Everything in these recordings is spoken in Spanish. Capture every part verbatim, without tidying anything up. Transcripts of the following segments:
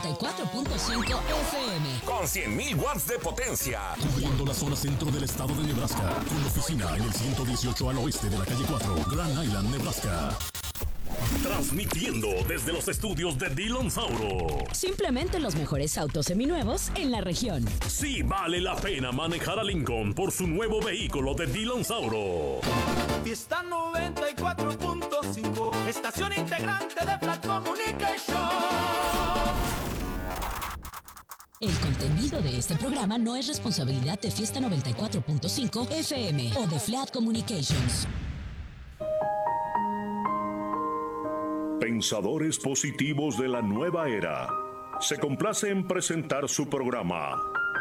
y cuatro punto cinco F M. Con cien mil watts de potencia. Cubriendo la zona centro del estado de Nebraska. Con oficina en el ciento dieciocho al oeste de la calle cuatro, Grand Island, Nebraska. Transmitiendo desde los estudios de Dillon Sauro. Simplemente los mejores autos seminuevos en la región. Sí vale la pena manejar a Lincoln por su nuevo vehículo de Dillon Sauro. Fiesta noventa y cuatro punto cinco, estación integrante de Flat Communication. El contenido de este programa no es responsabilidad de Fiesta noventa y cuatro punto cinco F M o de Flat Communications. Pensadores positivos de la nueva era. Se complace en presentar su programa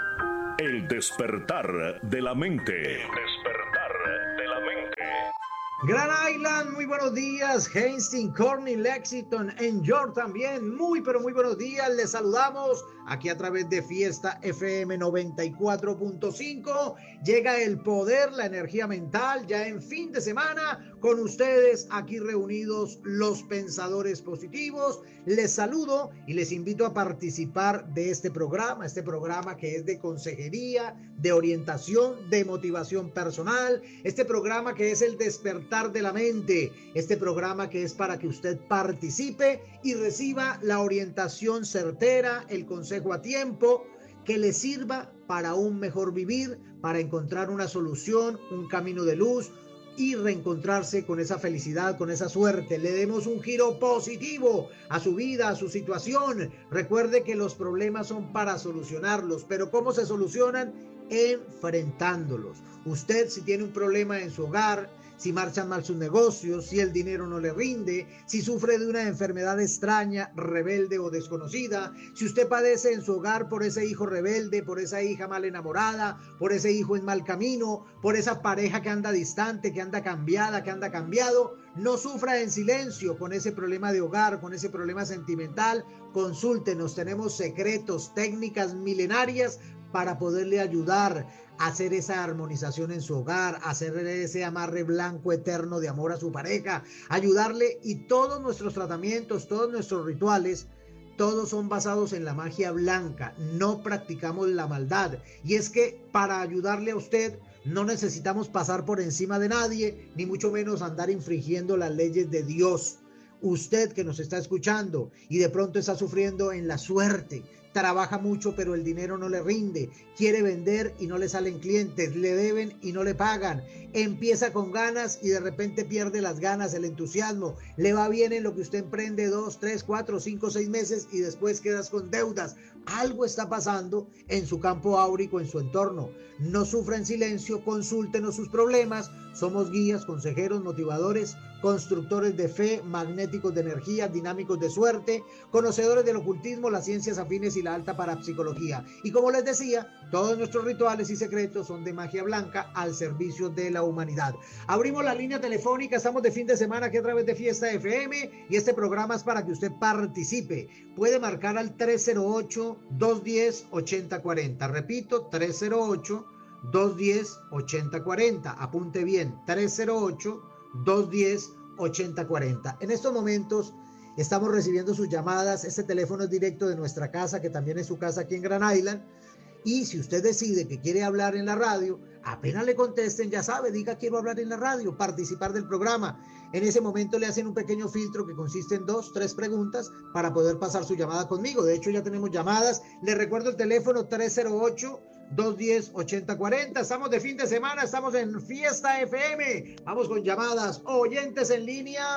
El despertar de la mente. El despertar de la mente. Grand Island, muy buenos días. Hastings, Corny, Lexington, en York también. Muy, pero muy buenos días. Les saludamos aquí a través de Fiesta F M noventa y cuatro punto cinco. Llega el poder, la energía mental, ya en fin de semana, con ustedes aquí reunidos los pensadores positivos. Les saludo y les invito a participar de este programa, este programa que es de consejería, de orientación, de motivación personal, este programa que es el despertar de la mente, este programa que es para que usted participe y reciba la orientación certera, el consejo a tiempo, que le sirva para un mejor vivir, para encontrar una solución, un camino de luz y reencontrarse con esa felicidad, con esa suerte. Le demos un giro positivo a su vida, a su situación. Recuerde que los problemas son para solucionarlos, pero ¿cómo se solucionan? Enfrentándolos. Usted, si tiene un problema en su hogar, si marchan mal sus negocios, si el dinero no le rinde, si sufre de una enfermedad extraña, rebelde o desconocida, si usted padece en su hogar por ese hijo rebelde, por esa hija mal enamorada, por ese hijo en mal camino, por esa pareja que anda distante, que anda cambiada, que anda cambiado, no sufra en silencio con ese problema de hogar, con ese problema sentimental. Consúltenos, tenemos secretos, técnicas milenarias para poderle ayudar a hacer esa armonización en su hogar, a hacer ese amarre blanco eterno de amor a su pareja, ayudarle. Y todos nuestros tratamientos, todos nuestros rituales, todos son basados en la magia blanca. No practicamos la maldad. Y es que para ayudarle a usted no necesitamos pasar por encima de nadie, ni mucho menos andar infringiendo las leyes de Dios. Usted que nos está escuchando y de pronto está sufriendo en la suerte, trabaja mucho pero el dinero no le rinde, quiere vender y no le salen clientes, le deben y no le pagan, empieza con ganas y de repente pierde las ganas, el entusiasmo, le va bien en lo que usted emprende dos, tres, cuatro, cinco, seis meses y después quedas con deudas. Algo está pasando en su campo áurico, en su entorno. No sufra en silencio, consúltenos sus problemas. Somos guías, consejeros, motivadores, constructores de fe, magnéticos de energía, dinámicos de suerte, conocedores del ocultismo, las ciencias afines y la alta parapsicología. Y como les decía, todos nuestros rituales y secretos son de magia blanca al servicio de la humanidad. Abrimos la línea telefónica, estamos de fin de semana aquí a través de Fiesta F M y este programa es para que usted participe. Puede marcar al tres cero ocho, dos uno cero, ocho cero cuatro cero. Repito, tres cero ocho, dos uno cero, ocho cero cuatro cero. Apunte bien, tres cero ocho, dos uno cero, ocho cero cuatro cero. En estos momentos estamos recibiendo sus llamadas. Este teléfono es directo de nuestra casa, que también es su casa aquí en Grand Island. Y si usted decide que quiere hablar en la radio, apenas le contesten, ya sabe, diga quiero hablar en la radio, participar del programa. En ese momento le hacen un pequeño filtro que consiste en dos, tres preguntas para poder pasar su llamada conmigo. De hecho, ya tenemos llamadas. Les recuerdo el teléfono tres cero ocho, dos uno cero, ocho cero cuatro cero. Estamos de fin de semana, estamos en Fiesta F M. Vamos con llamadas. Oyentes en línea.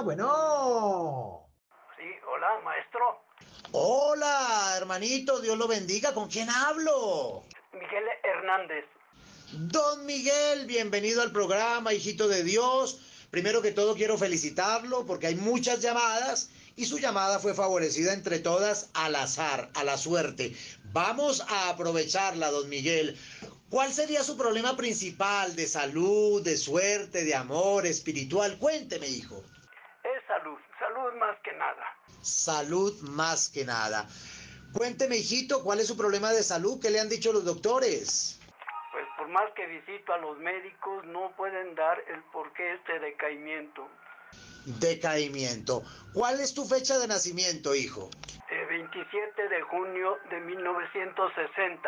Bueno. Sí, hola, maestro. Hola, hermanito, Dios lo bendiga. ¿Con quién hablo? Miguel Hernández. Don Miguel, bienvenido al programa, hijito de Dios. Primero que todo quiero felicitarlo porque hay muchas llamadas y su llamada fue favorecida entre todas al azar, a la suerte. Vamos a aprovecharla, don Miguel. ¿Cuál sería su problema principal de salud, de suerte, de amor, espiritual? Cuénteme, hijo. Es salud, salud más que nada. Salud más que nada. Cuénteme, hijito, ¿cuál es su problema de salud? ¿Qué le han dicho los doctores? Pues por más que visito a los médicos, no pueden dar el porqué este decaimiento. Decaimiento. ¿Cuál es tu fecha de nacimiento, hijo? Eh, veintisiete de junio de mil novecientos sesenta.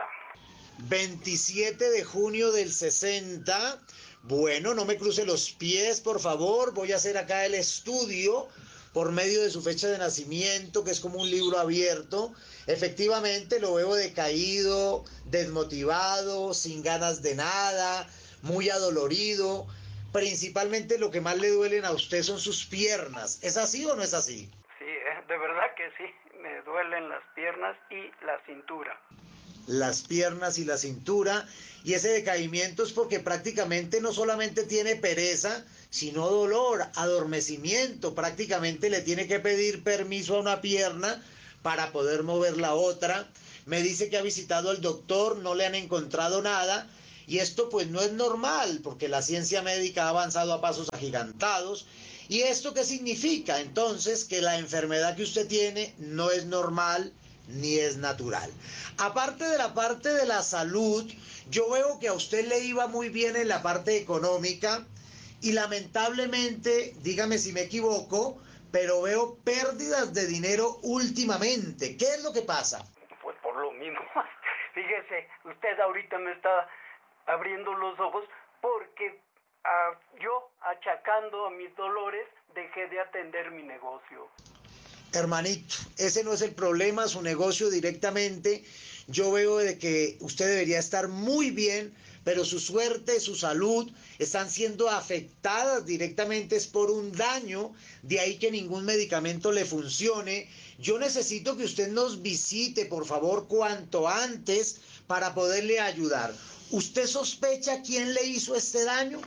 veintisiete de junio del sesenta. Bueno, no me cruce los pies, por favor. Voy a hacer acá el estudio por medio de su fecha de nacimiento, que es como un libro abierto. Efectivamente, lo veo decaído, desmotivado, sin ganas de nada, muy adolorido. Principalmente lo que más le duelen a usted son sus piernas. ¿Es así o no es así? Sí, eh, de verdad que sí. Me duelen las piernas y la cintura. Las piernas y la cintura, y ese decaimiento es porque prácticamente no solamente tiene pereza, sino dolor, adormecimiento. Prácticamente le tiene que pedir permiso a una pierna para poder mover la otra. Me dice que ha visitado al doctor, no le han encontrado nada, y esto pues no es normal, porque la ciencia médica ha avanzado a pasos agigantados. ¿Y esto qué significa? Entonces, que la enfermedad que usted tiene no es normal ni es natural. Aparte de la parte de la salud, yo veo que a usted le iba muy bien en la parte económica y lamentablemente, dígame si me equivoco, pero veo pérdidas de dinero últimamente. ¿Qué es lo que pasa? Pues por lo mismo. Fíjese, usted ahorita me está abriendo los ojos porque uh, yo, achacando a mis dolores, dejé de atender mi negocio. Hermanito, ese no es el problema, su negocio directamente. Yo veo de que usted debería estar muy bien, pero su suerte, su salud están siendo afectadas directamente es por un daño, de ahí que ningún medicamento le funcione. Yo necesito que usted nos visite, por favor, cuanto antes para poderle ayudar. ¿Usted sospecha quién le hizo este daño?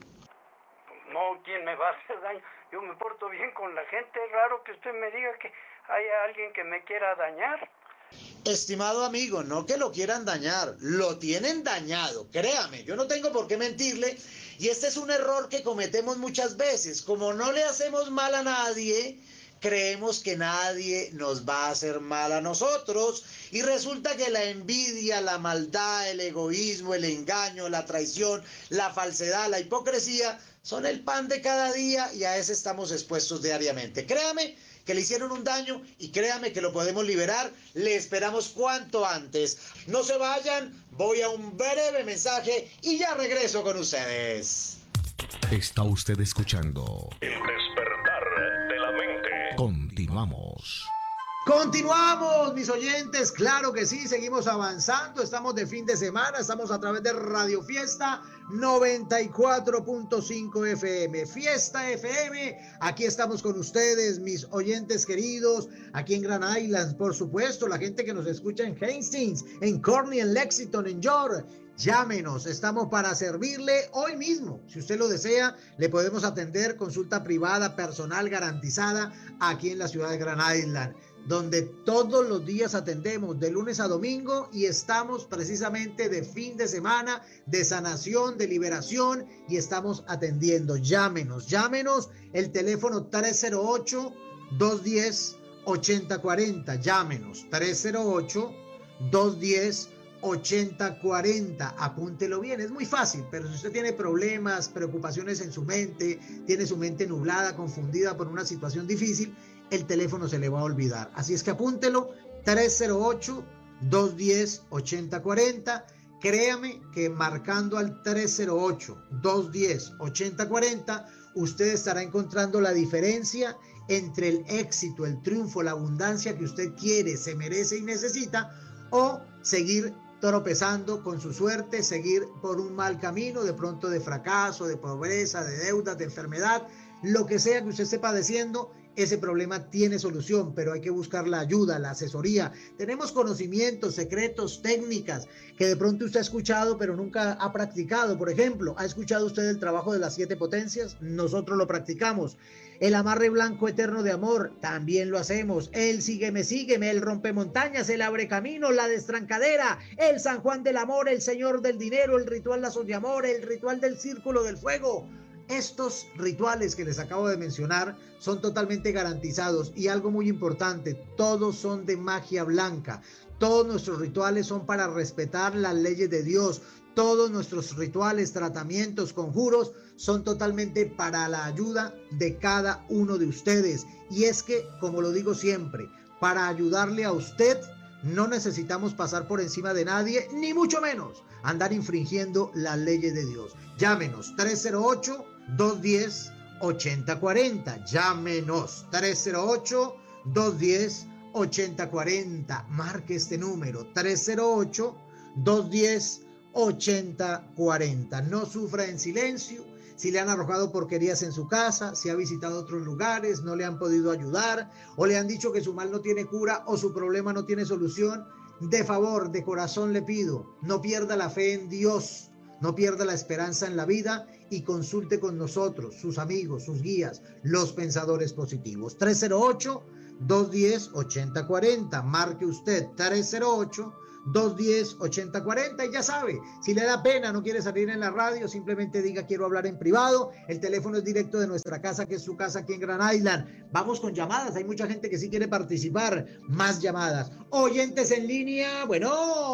No, ¿quién me va a hacer daño? Yo me porto bien con la gente. Es raro que usted me diga que hay alguien que me quiera dañar. Estimado amigo, no que lo quieran dañar, lo tienen dañado, créame, yo no tengo por qué mentirle, y este es un error que cometemos muchas veces. Como no le hacemos mal a nadie, creemos que nadie nos va a hacer mal a nosotros, y resulta que la envidia, la maldad, el egoísmo, el engaño, la traición, la falsedad, la hipocresía son el pan de cada día, y a ese estamos expuestos diariamente. Créame que le hicieron un daño y créame que lo podemos liberar. Le esperamos cuanto antes. No se vayan, voy a un breve mensaje y ya regreso con ustedes. Está usted escuchando El despertar de la mente. Continuamos. Continuamos, mis oyentes, claro que sí, seguimos avanzando, estamos de fin de semana, estamos a través de Radio Fiesta noventa y cuatro punto cinco F M, Fiesta F M, aquí estamos con ustedes, mis oyentes queridos, aquí en Grand Island, por supuesto, la gente que nos escucha en Hastings, en Corny, en Lexington, en York. Llámenos, estamos para servirle hoy mismo. Si usted lo desea, le podemos atender consulta privada, personal, garantizada, aquí en la ciudad de Grand Island, donde todos los días atendemos de lunes a domingo y estamos precisamente de fin de semana, de sanación, de liberación, y estamos atendiendo. Llámenos, llámenos, el teléfono tres cero ocho, dos uno cero, ocho cero cuatro cero, llámenos, tres cero ocho, dos uno cero, ocho cero cuatro cero, apúntelo bien, es muy fácil, pero si usted tiene problemas, preocupaciones en su mente, tiene su mente nublada, confundida por una situación difícil, el teléfono se le va a olvidar, así es que apúntelo, tres cero ocho, dos uno cero, ocho cero cuatro cero, créame que marcando al tres cero ocho, dos uno cero, ocho cero cuatro cero, usted estará encontrando la diferencia entre el éxito, el triunfo, la abundancia que usted quiere, se merece y necesita, o seguir tropezando con su suerte, seguir por un mal camino, de pronto de fracaso, de pobreza, de deudas, de enfermedad, lo que sea que usted esté padeciendo. Ese problema tiene solución, pero hay que buscar la ayuda, la asesoría. Tenemos conocimientos, secretos, técnicas que de pronto usted ha escuchado, pero nunca ha practicado. Por ejemplo, ¿ha escuchado usted el trabajo de las siete potencias? Nosotros lo practicamos. El amarre blanco eterno de amor, también lo hacemos. El sígueme, sígueme, el rompemontañas, el abre camino, la destrancadera, el San Juan del amor, el señor del dinero, el ritual lazos de amor, el ritual del círculo del fuego. Estos rituales que les acabo de mencionar son totalmente garantizados, y algo muy importante, todos son de magia blanca. Todos nuestros rituales son para respetar las leyes de Dios. Todos nuestros rituales, tratamientos, conjuros son totalmente para la ayuda de cada uno de ustedes. Y es que, como lo digo siempre, para ayudarle a usted. No necesitamos pasar por encima de nadie, ni mucho menos andar infringiendo las leyes de Dios. Llámenos tres cero ocho, dos uno cero, ocho cero cuatro cero. Llámenos tres cero ocho, dos uno cero, ocho cero cuatro cero. Marque este número tres cero ocho, dos uno cero, ocho cero cuatro cero. No sufra en silencio. Si le han arrojado porquerías en su casa, si ha visitado otros lugares, no le han podido ayudar, o le han dicho que su mal no tiene cura o su problema no tiene solución, de favor, de corazón le pido, no pierda la fe en Dios, no pierda la esperanza en la vida y consulte con nosotros, sus amigos, sus guías, los pensadores positivos. tres cero ocho, dos uno cero, ocho cero cuatro cero. Marque usted tres cero ocho, dos uno cero, ocho cero cuatro cero. Y ya sabe, si le da pena, no quiere salir en la radio, simplemente diga quiero hablar en privado. El teléfono es directo de nuestra casa, que es su casa aquí en Grand Island. Vamos con llamadas, hay mucha gente que sí quiere participar. Más llamadas. Oyentes en línea, bueno.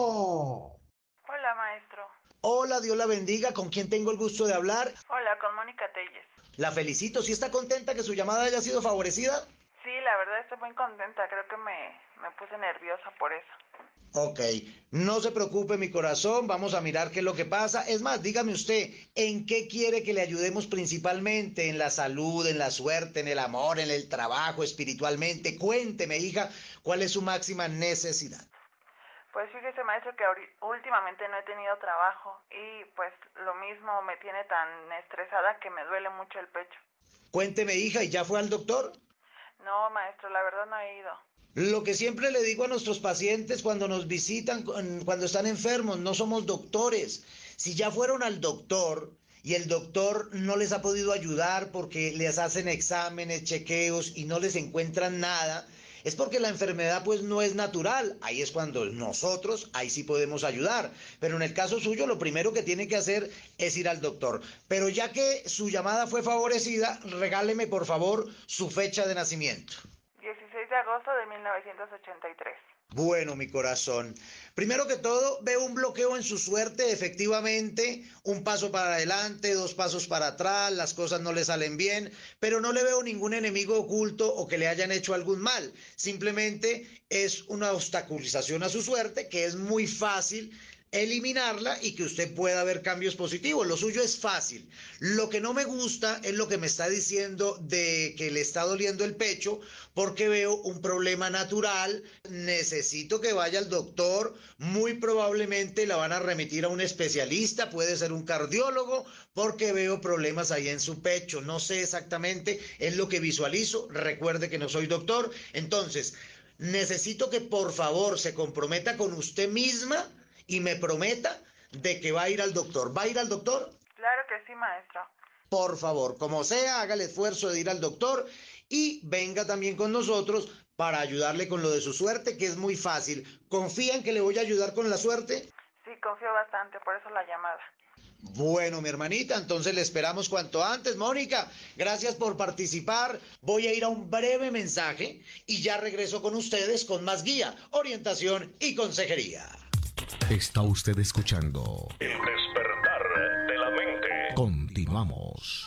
Hola, maestro. Hola, Dios la bendiga. ¿Con quién tengo el gusto de hablar? Hola, con Mónica Telles. La felicito. ¿Sí está contenta que su llamada haya sido favorecida? Sí, la verdad estoy muy contenta. Creo que me, me puse nerviosa por eso. Ok, no se preocupe mi corazón, vamos a mirar qué es lo que pasa. Es más, dígame usted, ¿en qué quiere que le ayudemos principalmente? ¿En la salud, en la suerte, en el amor, en el trabajo, espiritualmente? Cuénteme, hija, ¿cuál es su máxima necesidad? Pues fíjese, maestro, que últimamente no he tenido trabajo y pues lo mismo me tiene tan estresada que me duele mucho el pecho. Cuénteme, hija, ¿y ya fue al doctor? No, maestro, la verdad no he ido. Lo que siempre le digo a nuestros pacientes cuando nos visitan, cuando están enfermos, no somos doctores. Si ya fueron al doctor y el doctor no les ha podido ayudar porque les hacen exámenes, chequeos y no les encuentran nada, es porque la enfermedad pues no es natural. Ahí es cuando nosotros, ahí sí podemos ayudar. Pero en el caso suyo, lo primero que tiene que hacer es ir al doctor. Pero ya que su llamada fue favorecida, regáleme por favor su fecha de nacimiento. dieciséis de agosto de mil novecientos ochenta y tres. Bueno, mi corazón. Primero que todo, veo un bloqueo en su suerte, efectivamente, un paso para adelante, dos pasos para atrás, las cosas no le salen bien, pero no le veo ningún enemigo oculto o que le hayan hecho algún mal. Simplemente es una obstaculización a su suerte que es muy fácil eliminarla y que usted pueda ver cambios positivos. Lo suyo es fácil. Lo que no me gusta es lo que me está diciendo de que le está doliendo el pecho porque veo un problema natural. Necesito que vaya al doctor. Muy probablemente la van a remitir a un especialista, puede ser un cardiólogo, porque veo problemas ahí en su pecho. No sé exactamente, es lo que visualizo. Recuerde que no soy doctor. Entonces, necesito que por favor se comprometa con usted misma y me prometa de que va a ir al doctor. ¿Va a ir al doctor? Claro que sí, maestro. Por favor, como sea, haga el esfuerzo de ir al doctor y venga también con nosotros para ayudarle con lo de su suerte, que es muy fácil. ¿Confía en que le voy a ayudar con la suerte? Sí, confío bastante, por eso la llamada. Bueno, mi hermanita, entonces le esperamos cuanto antes. Mónica, gracias por participar. Voy a ir a un breve mensaje y ya regreso con ustedes con más guía, orientación y consejería. Está usted escuchando El despertar de la mente. Continuamos.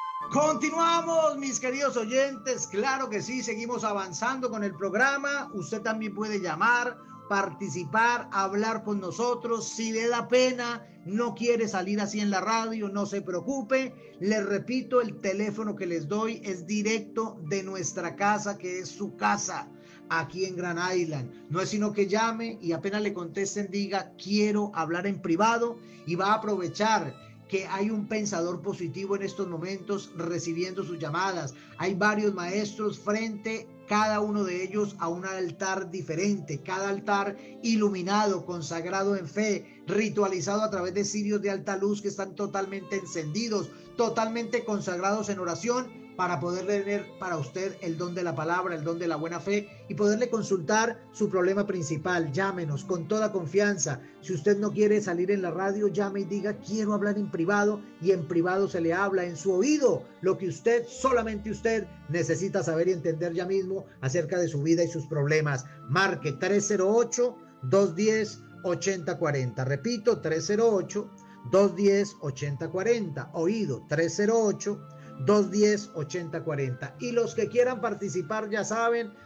Continuamos, mis queridos oyentes. Claro que sí, seguimos avanzando con el programa. Usted también puede llamar, participar, hablar con nosotros. Si le da pena, no quiere salir así en la radio, no se preocupe. Les repito, el teléfono que les doy es directo de nuestra casa, que es su casa, aquí en Grand Island. No es sino que llame y apenas le contesten, diga quiero hablar en privado, y va a aprovechar que hay un pensador positivo en estos momentos recibiendo sus llamadas. Hay varios maestros frente, cada uno de ellos a un altar diferente, cada altar iluminado, consagrado en fe, ritualizado a través de cirios de alta luz que están totalmente encendidos, totalmente consagrados en oración, para poder tener para usted el don de la palabra, el don de la buena fe, y poderle consultar su problema principal. Llámenos con toda confianza. Si usted no quiere salir en la radio, llame y diga quiero hablar en privado, y en privado se le habla en su oído lo que usted, solamente usted, necesita saber y entender ya mismo acerca de su vida y sus problemas. Marque tres cero ocho, dos uno cero, ocho cero cuatro cero. Repito, tres cero ocho, dos uno cero, ocho cero cuatro cero. Oído, tres cero ocho, dos uno cero, ocho cero cuatro cero. Y los que quieran participar, ya saben,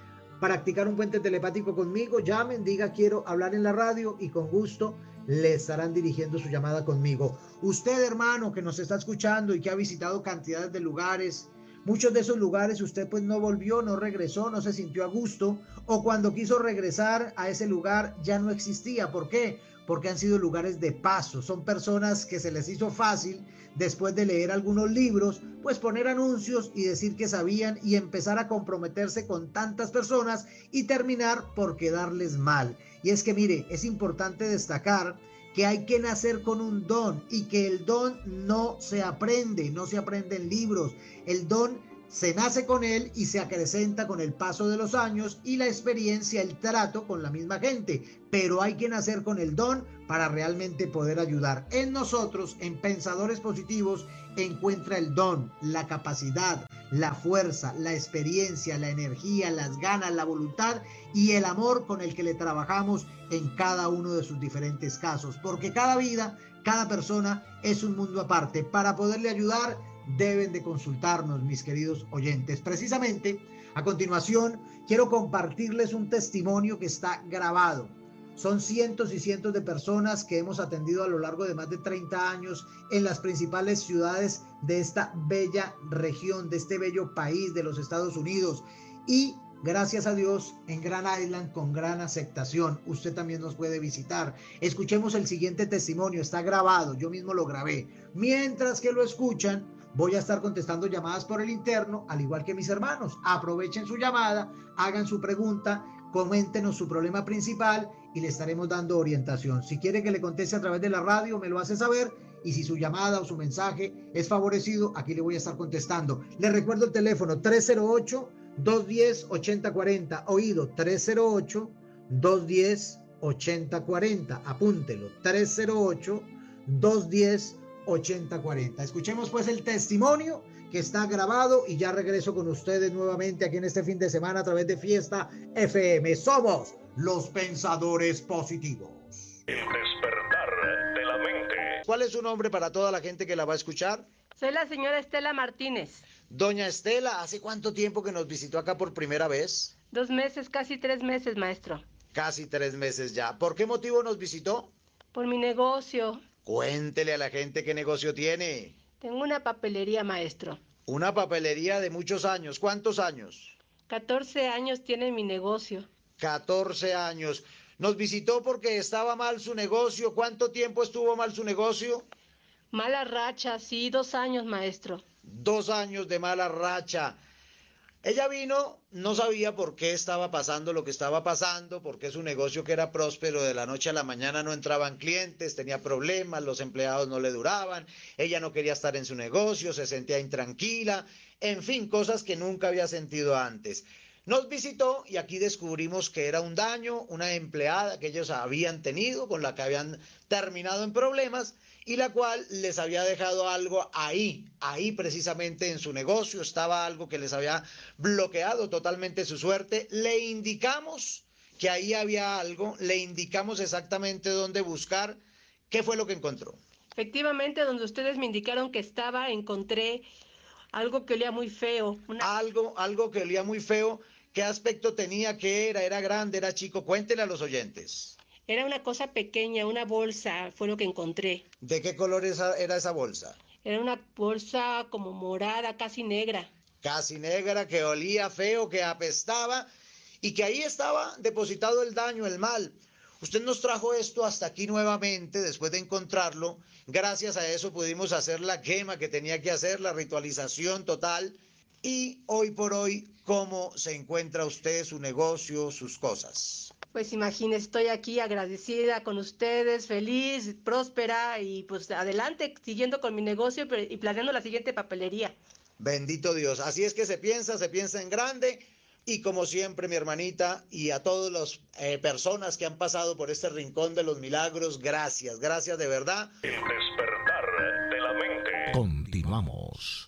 practicar un puente telepático conmigo, llamen, diga quiero hablar en la radio y con gusto le estarán dirigiendo su llamada conmigo. Usted, hermano, que nos está escuchando y que ha visitado cantidades de lugares, muchos de esos lugares usted pues no volvió, no regresó, no se sintió a gusto, o cuando quiso regresar a ese lugar ya no existía. ¿Por qué? Porque han sido lugares de paso. Son personas que se les hizo fácil, después de leer algunos libros, pues poner anuncios y decir que sabían y empezar a comprometerse con tantas personas y terminar por quedarles mal. Y es que mire, es importante destacar que hay que nacer con un don y que el don no se aprende, no se aprende en libros. El don se nace con él y se acrecenta con el paso de los años y la experiencia, el trato con la misma gente. Pero hay que nacer con el don para realmente poder ayudar. En nosotros, en Pensadores Positivos, encuentra el don, la capacidad, la fuerza, la experiencia, la energía, las ganas, la voluntad y el amor con el que le trabajamos en cada uno de sus diferentes casos. Porque cada vida, cada persona es un mundo aparte. Para poderle ayudar, deben de consultarnos, mis queridos oyentes. Precisamente, a continuación, quiero compartirles un testimonio que está grabado. Son cientos y cientos de personas que hemos atendido a lo largo de más de treinta años en las principales ciudades de esta bella región, de este bello país de los Estados Unidos. Y gracias a Dios, en Grand Island con gran aceptación. Usted también nos puede visitar. Escuchemos el siguiente testimonio, está grabado, yo mismo lo grabé. Mientras que lo escuchan, voy a estar contestando llamadas por el interno, al igual que mis hermanos. Aprovechen su llamada, hagan su pregunta, coméntenos su problema principal y le estaremos dando orientación. Si quiere que le conteste a través de la radio, me lo hace saber. Y si su llamada o su mensaje es favorecido, aquí le voy a estar contestando. Le recuerdo el teléfono tres cero ocho, dos uno cero, ocho cero cuatro cero. Oído, tres cero ocho, dos uno cero, ocho cero cuatro cero. Apúntelo, tres cero ocho, dos uno cero, ocho cero cuatro cero. Escuchemos pues el testimonio que está grabado y ya regreso con ustedes nuevamente aquí en este fin de semana a través de Fiesta F M. Somos los Pensadores Positivos. El despertar de la mente. ¿Cuál es su nombre para toda la gente que la va a escuchar? Soy la señora Estela Martínez. Doña Estela, ¿hace cuánto tiempo que nos visitó acá por primera vez? Dos meses, casi tres meses, maestro. Casi tres meses ya. ¿Por qué motivo nos visitó? Por mi negocio. Cuéntele a la gente qué negocio tiene. Tengo una papelería, maestro. Una papelería de muchos años. ¿Cuántos años? catorce años tiene mi negocio. catorce años. Nos visitó porque estaba mal su negocio. ¿Cuánto tiempo estuvo mal su negocio? Mala racha, sí, dos años, maestro. Dos años de mala racha. Ella vino, no sabía por qué estaba pasando lo que estaba pasando, porque su negocio que era próspero de la noche a la mañana no entraban clientes, tenía problemas, los empleados no le duraban, ella no quería estar en su negocio, se sentía intranquila, en fin, cosas que nunca había sentido antes. Nos visitó y aquí descubrimos que era un daño, una empleada que ellos habían tenido, con la que habían terminado en problemas, y la cual les había dejado algo ahí, ahí precisamente en su negocio, estaba algo que les había bloqueado totalmente su suerte. Le indicamos que ahí había algo, le indicamos exactamente dónde buscar. ¿Qué fue lo que encontró? Efectivamente, donde ustedes me indicaron que estaba, encontré algo que olía muy feo. Una... Algo, algo que olía muy feo. ¿Qué aspecto tenía? ¿Qué era? ¿Era grande? ¿Era chico? Cuéntele a los oyentes. Era una cosa pequeña, una bolsa, fue lo que encontré. ¿De qué color esa, era esa bolsa? Era una bolsa como morada, casi negra. Casi negra, que olía feo, que apestaba y que ahí estaba depositado el daño, el mal. Usted nos trajo esto hasta aquí nuevamente después de encontrarlo. Gracias a eso pudimos hacer la quema que tenía que hacer, la ritualización total. Y hoy por hoy, ¿cómo se encuentra usted, su negocio, sus cosas? Pues imagínese, estoy aquí agradecida con ustedes, feliz, próspera y pues adelante, siguiendo con mi negocio y planeando la siguiente papelería. Bendito Dios, así es que se piensa, se piensa en grande y como siempre mi hermanita y a todas las eh, personas que han pasado por este rincón de los milagros, gracias, gracias de verdad. El despertar de la mente. Continuamos.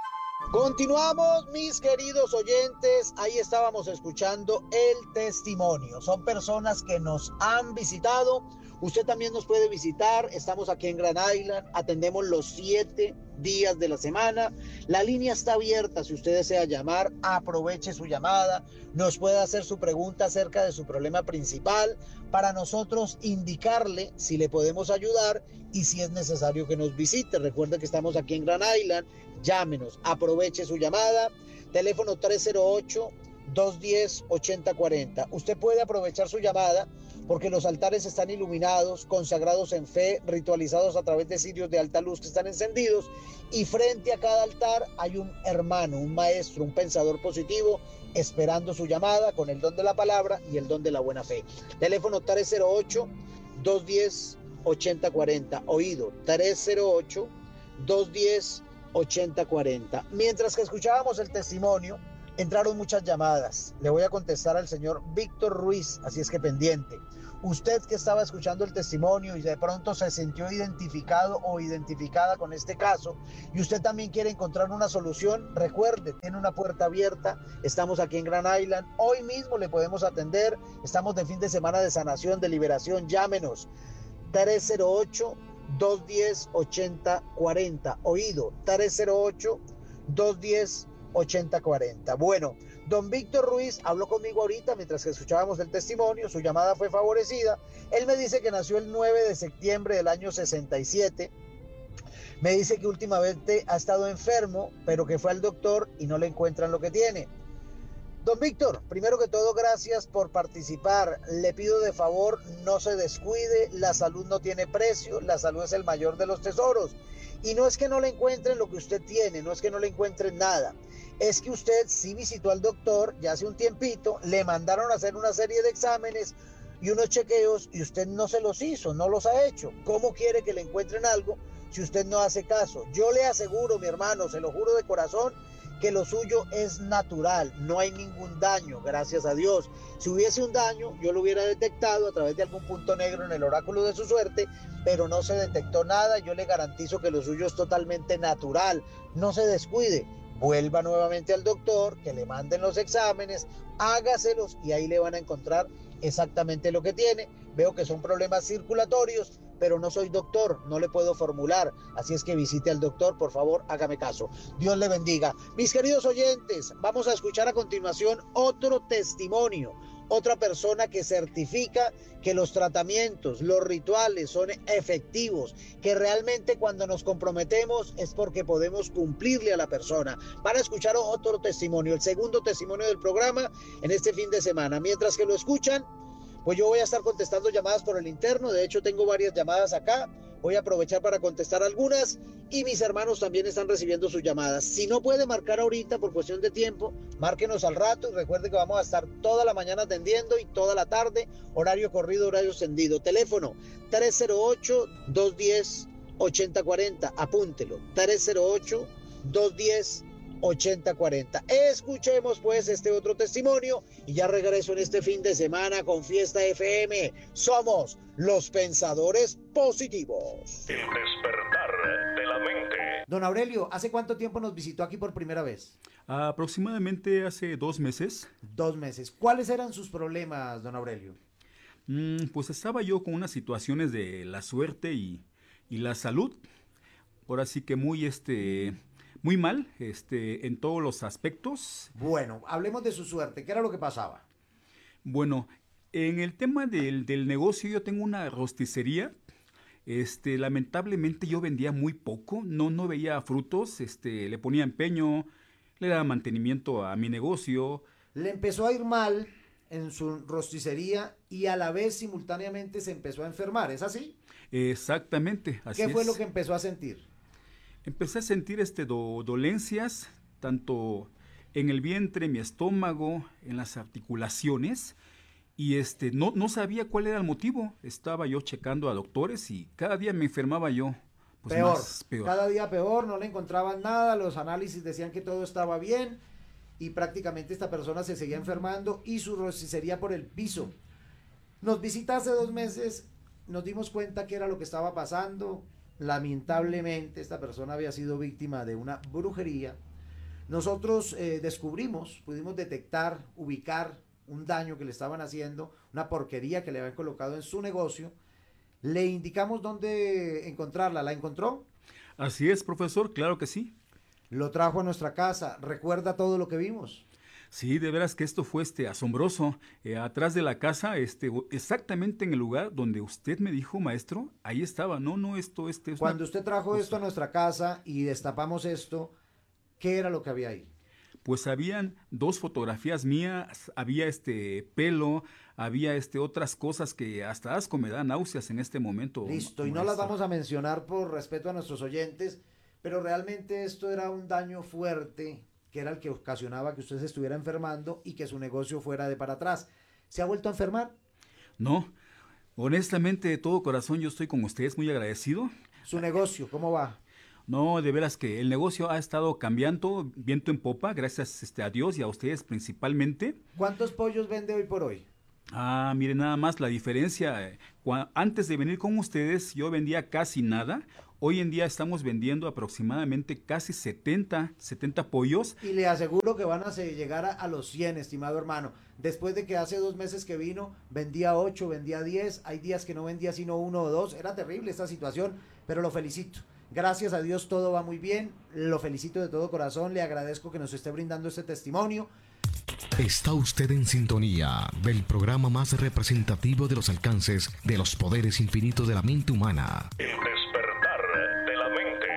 Continuamos, mis queridos oyentes, ahí estábamos escuchando el testimonio. Son personas que nos han visitado Usted también nos puede visitar, estamos aquí en Grand Island, atendemos los siete días de la semana. La línea está abierta, si usted desea llamar, aproveche su llamada, nos puede hacer su pregunta acerca de su problema principal para nosotros indicarle si le podemos ayudar y si es necesario que nos visite. Recuerde que estamos aquí en Grand Island, llámenos, aproveche su llamada, teléfono tres cero ocho, dos uno cero, ocho cero cuatro cero. Usted puede aprovechar su llamada porque los altares están iluminados, consagrados en fe, ritualizados a través de cirios de alta luz que están encendidos, y frente a cada altar hay un hermano, un maestro, un pensador positivo esperando su llamada con el don de la palabra y el don de la buena fe. Teléfono tres cero ocho, dos uno cero, ocho cero cuatro cero. Oído, tres cero ocho, dos uno cero, ocho cero cuatro cero. Mientras que escuchábamos el testimonio, entraron muchas llamadas. Le voy a contestar al señor Víctor Ruiz, así es que pendiente. Usted que estaba escuchando el testimonio y de pronto se sintió identificado o identificada con este caso, y usted también quiere encontrar una solución, recuerde, tiene una puerta abierta, estamos aquí en Grand Island, hoy mismo le podemos atender, estamos de fin de semana de sanación, de liberación, llámenos, tres cero ocho, dos uno cero, ocho cero cuatro cero, oído, tres cero ocho, dos uno cero, ocho cero cuatro cero. Bueno, don Víctor Ruiz habló conmigo ahorita mientras que escuchábamos el testimonio, su llamada fue favorecida. Él me dice que nació el nueve de septiembre del año sesenta y siete. Me dice que últimamente ha estado enfermo, pero que fue al doctor y no le encuentran lo que tiene. Don Víctor, primero que todo, gracias por participar. Le pido de favor, no se descuide, la salud no tiene precio, la salud es el mayor de los tesoros. Y no es que no le encuentren lo que usted tiene, no es que no le encuentren nada. Es que usted sí visitó al doctor ya hace un tiempito, le mandaron a hacer una serie de exámenes y unos chequeos y usted no se los hizo, no los ha hecho. ¿Cómo quiere que le encuentren algo si usted no hace caso? Yo le aseguro, mi hermano, se lo juro de corazón, que lo suyo es natural, no hay ningún daño, gracias a Dios. Si hubiese un daño, yo lo hubiera detectado a través de algún punto negro en el oráculo de su suerte, pero no se detectó nada. Yo le garantizo que lo suyo es totalmente natural. No se descuide, vuelva nuevamente al doctor, que le manden los exámenes, hágaselos y ahí le van a encontrar exactamente lo que tiene. Veo que son problemas circulatorios, pero no soy doctor, no le puedo formular, así es que visite al doctor, por favor, hágame caso. Dios le bendiga. Mis queridos oyentes, vamos a escuchar a continuación otro testimonio, otra persona que certifica que los tratamientos, los rituales son efectivos, que realmente cuando nos comprometemos es porque podemos cumplirle a la persona. Van a escuchar otro testimonio, el segundo testimonio del programa en este fin de semana. Mientras que lo escuchan, pues yo voy a estar contestando llamadas por el interno. De hecho, tengo varias llamadas acá. Voy a aprovechar para contestar algunas y mis hermanos también están recibiendo sus llamadas. Si no puede marcar ahorita por cuestión de tiempo, márquenos al rato y recuerde que vamos a estar toda la mañana atendiendo y toda la tarde, horario corrido, horario extendido. Teléfono tres cero ocho, dos uno cero, ocho cero cuatro cero. Apúntelo. tres cero ocho, dos uno cero, ocho cero cuatro cero. Escuchemos pues este otro testimonio y ya regreso en este fin de semana con Fiesta F M. Somos los pensadores positivos. El despertar de la mente. Don Aurelio, ¿hace cuánto tiempo nos visitó aquí por primera vez? Aproximadamente hace dos meses. Dos meses. ¿Cuáles eran sus problemas, don Aurelio? Mm, pues estaba yo con unas situaciones de la suerte y, y la salud. Ahora sí que muy este... Muy mal, este, en todos los aspectos. Bueno, hablemos de su suerte. ¿Qué era lo que pasaba? Bueno, en el tema del, del negocio, yo tengo una rosticería. Este, lamentablemente yo vendía muy poco, no, no veía frutos, este, le ponía empeño, le daba mantenimiento a mi negocio. Le empezó a ir mal en su rosticería y a la vez simultáneamente se empezó a enfermar, ¿es así? Exactamente, así es. ¿Qué fue lo que empezó a sentir? Empecé a sentir este do, dolencias, tanto en el vientre, en mi estómago, en las articulaciones, y este no, no sabía cuál era el motivo. Estaba yo checando a doctores y cada día me enfermaba yo. Pues peor, más, peor, cada día peor, no le encontraban nada, los análisis decían que todo estaba bien, y prácticamente esta persona se seguía enfermando y su rosticería por el piso. Nos visita hace dos meses, nos dimos cuenta que era lo que estaba pasando. Lamentablemente esta persona había sido víctima de una brujería. Nosotros eh, descubrimos, pudimos detectar, ubicar un daño que le estaban haciendo, una porquería que le habían colocado en su negocio. Le indicamos dónde encontrarla. ¿La encontró? Así es, profesor, claro que sí. Lo trajo a nuestra casa. ¿Recuerda todo lo que vimos? Sí, de veras que esto fue este asombroso. Eh, atrás de la casa, este, exactamente en el lugar donde usted me dijo, maestro, ahí estaba. No, no, esto, este es Cuando una usted trajo cosa. esto a nuestra casa y destapamos esto, ¿qué era lo que había ahí? Pues habían dos fotografías mías, había este pelo, había este otras cosas que hasta asco me da náuseas en este momento. Listo, y no las vamos a mencionar por respeto a nuestros oyentes, pero realmente esto era un daño fuerte, que era el que ocasionaba que usted se estuviera enfermando y que su negocio fuera de para atrás. ¿Se ha vuelto a enfermar? No, honestamente, de todo corazón, yo estoy con ustedes muy agradecido. ¿Su negocio, cómo va? No, de veras que el negocio ha estado cambiando viento en popa, gracias este, a Dios y a ustedes principalmente. ¿Cuántos pollos vende hoy por hoy? Ah, miren nada más la diferencia. eh, cua- Antes de venir con ustedes yo vendía casi nada. Hoy en día estamos vendiendo aproximadamente casi setenta, setenta pollos. Y le aseguro que van a se- llegar a, a los cien, estimado hermano. Después de que hace dos meses que vino, vendía ocho, vendía diez. Hay días que no vendía sino uno o dos. Era terrible esta situación, pero lo felicito. Gracias a Dios todo va muy bien. Lo felicito de todo corazón. Le agradezco que nos esté brindando este testimonio. Está usted en sintonía del programa más representativo de los alcances de los poderes infinitos de la mente humana. El despertar de la mente.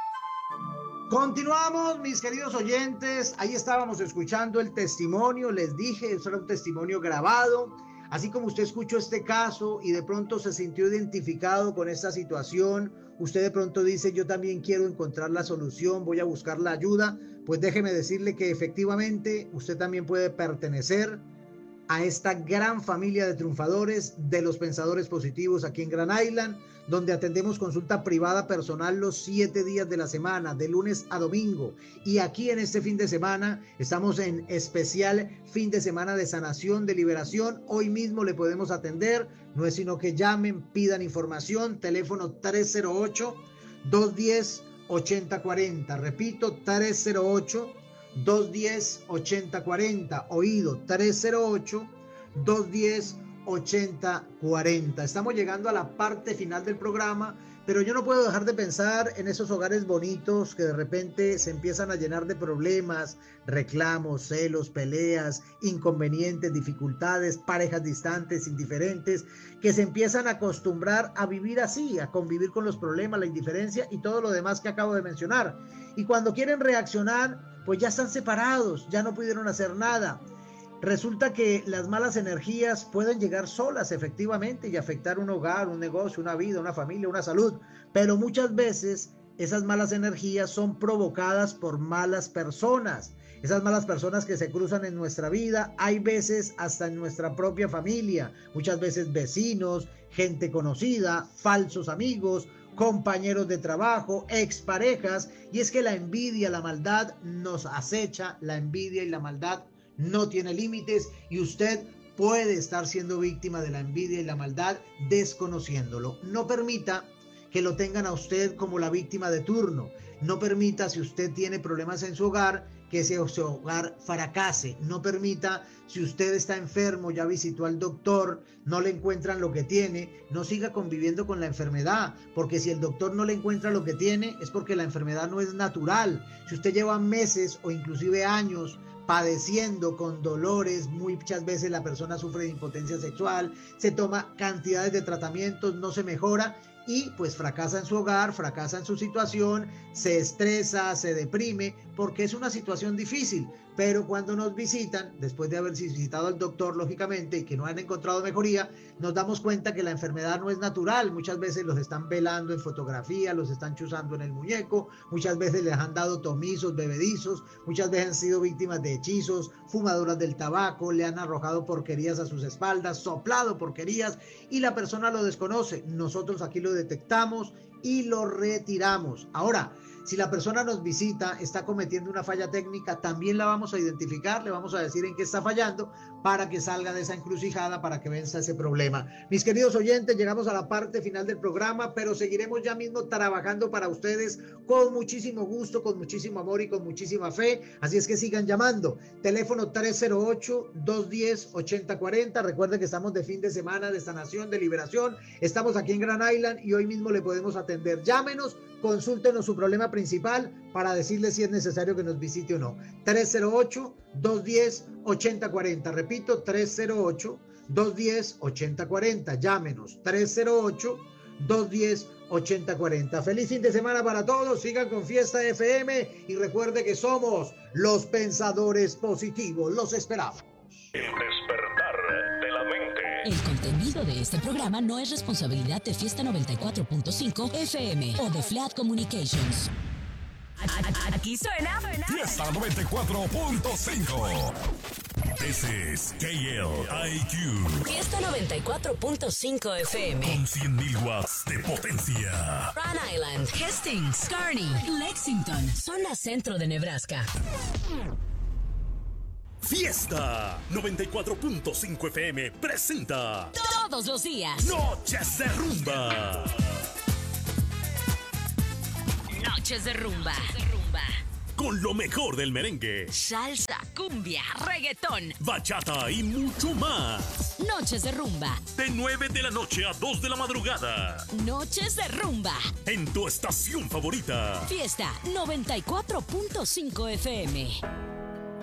Continuamos, mis queridos oyentes. Ahí estábamos escuchando el testimonio. Les dije, eso era un testimonio grabado. Así como usted escuchó este caso y de pronto se sintió identificado con esta situación, usted de pronto dice, yo también quiero encontrar la solución, voy a buscar la ayuda, pues déjeme decirle que efectivamente usted también puede pertenecer a esta gran familia de triunfadores de los pensadores positivos aquí en Grand Island, donde atendemos consulta privada personal los siete días de la semana, de lunes a domingo. Y aquí en este fin de semana estamos en especial fin de semana de sanación, de liberación. Hoy mismo le podemos atender, no es sino que llamen, pidan información, teléfono tres cero ocho, dos uno cero, ocho cero cuatro cero. Repito, tres cero ocho, dos uno cero, ocho cero cuatro cero. Oído, tres cero ocho, dos uno cero, ocho cero cuatro cero. Estamos llegando a la parte final del programa, pero yo no puedo dejar de pensar en esos hogares bonitos que de repente se empiezan a llenar de problemas, reclamos, celos, peleas, inconvenientes, dificultades, parejas distantes, indiferentes, que se empiezan a acostumbrar a vivir así, a convivir con los problemas, la indiferencia y todo lo demás que acabo de mencionar. Y cuando quieren reaccionar, pues ya están separados, ya no pudieron hacer nada. Resulta que las malas energías pueden llegar solas efectivamente y afectar un hogar, un negocio, una vida, una familia, una salud, pero muchas veces esas malas energías son provocadas por malas personas, esas malas personas que se cruzan en nuestra vida, hay veces hasta en nuestra propia familia, muchas veces vecinos, gente conocida, falsos amigos, compañeros de trabajo, exparejas, y es que la envidia, la maldad nos acecha, la envidia y la maldad no tiene límites y usted puede estar siendo víctima de la envidia y la maldad desconociéndolo. No permita que lo tengan a usted como la víctima de turno. No permita, si usted tiene problemas en su hogar, que ese su hogar fracase. No permita, si usted está enfermo, ya visitó al doctor, no le encuentran lo que tiene, no siga conviviendo con la enfermedad, porque si el doctor no le encuentra lo que tiene, es porque la enfermedad no es natural. Si usted lleva meses o inclusive años padeciendo con dolores, muchas veces la persona sufre de impotencia sexual, se toma cantidades de tratamientos, no se mejora y pues fracasa en su hogar, fracasa en su situación, se estresa, se deprime, porque es una situación difícil. Pero cuando nos visitan, después de haber visitado al doctor, lógicamente, y que no han encontrado mejoría, nos damos cuenta que la enfermedad no es natural. Muchas veces los están velando en fotografía, los están chuzando en el muñeco, muchas veces les han dado tomizos, bebedizos, muchas veces han sido víctimas de hechizos, fumadoras del tabaco, le han arrojado porquerías a sus espaldas, soplado porquerías, y la persona lo desconoce. Nosotros aquí lo detectamos y lo retiramos. Ahora, si la persona nos visita, está cometiendo una falla técnica, también la vamos vamos a identificar, le vamos a decir en qué está fallando para que salga de esa encrucijada, para que venza ese problema. Mis queridos oyentes, llegamos a la parte final del programa, pero seguiremos ya mismo trabajando para ustedes con muchísimo gusto, con muchísimo amor y con muchísima fe. Así es que sigan llamando. Teléfono tres cero ocho, dos uno cero, ocho cero cuatro cero. Recuerden que estamos de fin de semana de sanación, de liberación. Estamos aquí en Grand Island y hoy mismo le podemos atender. Llámenos, consúltenos su problema principal para decirle si es necesario que nos visite o no. tres cero ocho, dos uno cero, ocho cero cuatro cero. Repito, tres cero ocho, dos uno cero, ocho cero cuatro cero. Llámenos, tres cero ocho, dos uno cero, ocho cero cuatro cero. Feliz fin de semana para todos. Sigan con Fiesta F M y recuerde que somos los pensadores positivos. Los esperamos. El despertar de la mente. El contenido de este programa no es responsabilidad de Fiesta noventa y cuatro punto cinco F M o de Flat Communications. Aquí suena Fiesta noventa y cuatro punto cinco. This is K L I Q. Fiesta noventa y cuatro punto cinco F M. Con cien mil watts de potencia. Grand Island, Hastings, Kearney, Lexington, zona centro de Nebraska. Fiesta noventa y cuatro punto cinco F M presenta Todos los días Noches de Rumba. Noches de rumba. Con lo mejor del merengue, Salsa, cumbia, reggaetón, bachata y mucho más. Noches de rumba. De nueve de la noche a dos de la madrugada. Noches de rumba. En tu estación favorita. Fiesta noventa y cuatro punto cinco F M.